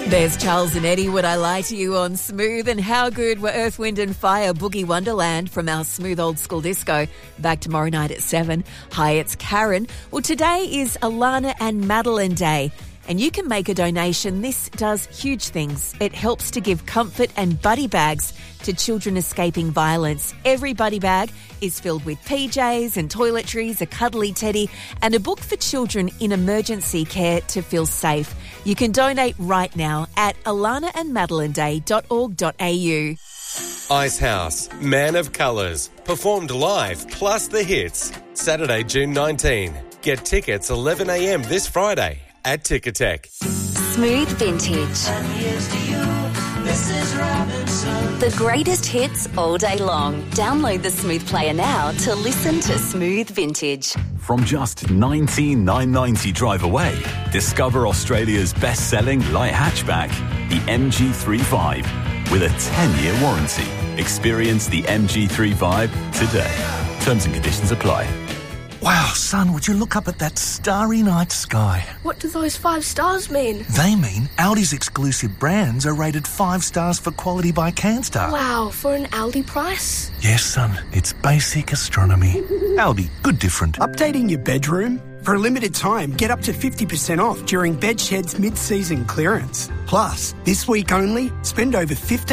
There's Charles and Eddie, Would I Lie to You on Smooth, and how good were Earth, Wind and Fire Boogie Wonderland from our Smooth Old School Disco back tomorrow night at 7. Hi, it's Karen. Well, today is Alana and Madeline Day, and you can make a donation. This does huge things. It helps to give comfort and buddy bags to children escaping violence. Every buddy bag is filled with PJs and toiletries, a cuddly teddy, and a book for children in emergency care to feel safe. You can donate right now at alanaandmadelineday.org.au. Icehouse, Man of Colours, performed live plus the hits. Saturday, June 19. Get tickets 11 a.m. this Friday at Ticketek. Smooth Vintage. The greatest hits all day long. Download the Smooth Player now to listen to Smooth Vintage. From just $19,990 drive away, discover Australia's best-selling light hatchback, the MG3 with a 10-year warranty. Experience the MG3 today. Terms and conditions apply. Wow, son, would you look up at that starry night sky? What do those 5 stars mean? They mean Aldi's exclusive brands are rated 5 stars for quality by Canstar. Wow, for an Aldi price? Yes, son, it's basic astronomy. Aldi, good different. Updating your bedroom? For a limited time, get up to 50% off during Bedshed's mid-season clearance. Plus, this week only, spend over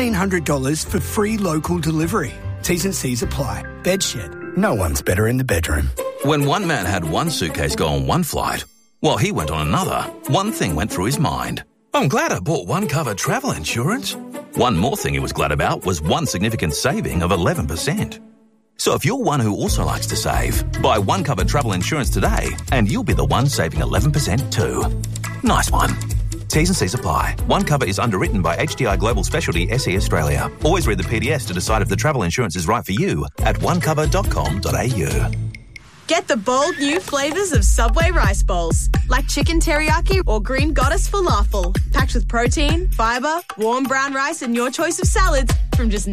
$1,500 for free local delivery. T's and C's apply. Bedshed. No one's better in the bedroom. When one man had one suitcase go on one flight, while he went on another, one thing went through his mind. I'm glad I bought one cover travel insurance. One more thing he was glad about was one significant saving of 11%. So if you're one who also likes to save, buy one cover travel insurance today and you'll be the one saving 11% too. Nice one. T's and C's apply. One cover is underwritten by HDI Global Specialty SE Australia. Always read the PDS to decide if the travel insurance is right for you at onecover.com.au. Get the bold new flavours of Subway rice bowls, like chicken teriyaki or green goddess falafel, packed with protein, fibre, warm brown rice and your choice of salads from just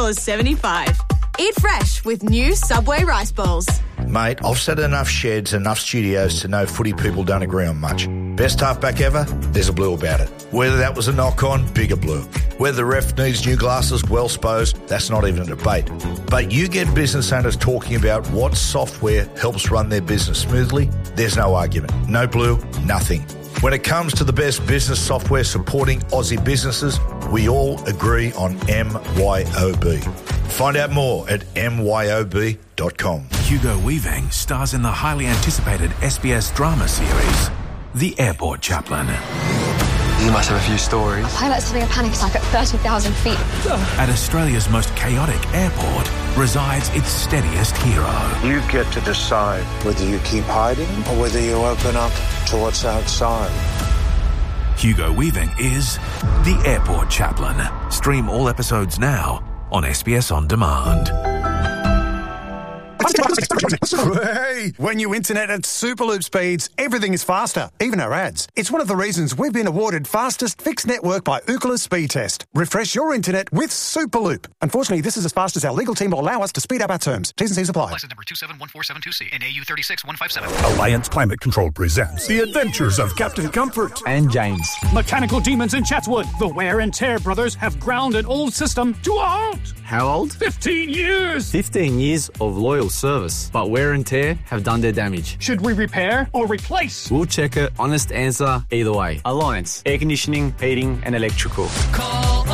$9.75. Eat fresh with new Subway rice bowls. Mate, I've set enough sheds, enough studios to know footy people don't agree on much. Best halfback ever? There's a blue about it. Whether that was a knock-on, bigger blue. Whether the ref needs new glasses, well supposed, that's not even a debate. But you get business owners talking about what software helps run their business smoothly, there's no argument. No blue, nothing. When it comes to the best business software supporting Aussie businesses, we all agree on MYOB. Find out more at myob.com. Hugo Weaving stars in the highly anticipated SBS drama series, The Airport Chaplain. You must have a few stories. Pilot's having a panic attack at 30,000 feet. At Australia's most chaotic airport resides its steadiest hero. You get to decide whether you keep hiding or whether you open up to what's outside. Hugo Weaving is The Airport Chaplain. Stream all episodes now on SBS On Demand. Hey, when you internet at Superloop speeds, everything is faster, even our ads. It's one of the reasons we've been awarded fastest fixed network by Ookla Speed Test. Refresh your internet with Superloop. Unfortunately, this is as fast as our legal team will allow us to speed up our terms. T's and C's apply. License number 271472C and AU 36157. Alliance Climate Control presents The Adventures of Captain Comfort and James. Mechanical demons in Chatswood. The Wear and Tear brothers have ground an old system to a halt. How old? 15 years. 15 years of loyal service, but Wear and Tear have done their damage. Should we repair or replace? We'll check it. Honest answer either way. Alliance. Air conditioning, heating and electrical. Call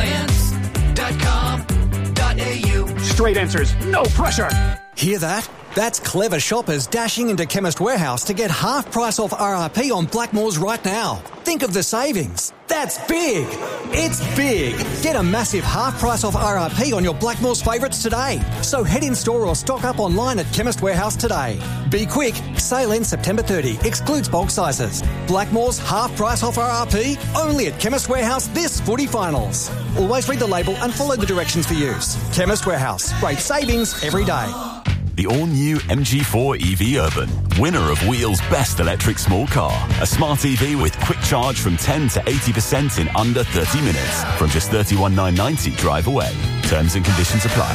alliance.com.au. Straight answers. No pressure. Hear that? That's clever shoppers dashing into Chemist Warehouse to get half price off RRP on Blackmores right now. Think of the savings. That's big. It's big. Get a massive half price off RRP on your Blackmores favourites today. So head in store or stock up online at Chemist Warehouse today. Be quick. Sale ends September 30. Excludes bulk sizes. Blackmores half price off RRP only at Chemist Warehouse this footy finals. Always read the label and follow the directions for use. Chemist Warehouse. Great savings every day. The all-new MG4 EV Urban, winner of Wheel's Best Electric Small Car. A smart EV with quick charge from 10 to 80% in under 30 minutes. From just $31,990 drive away. Terms and conditions apply.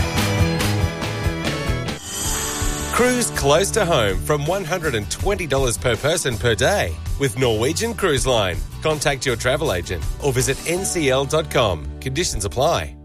Cruise close to home from $120 per person per day with Norwegian Cruise Line. Contact your travel agent or visit ncl.com. Conditions apply.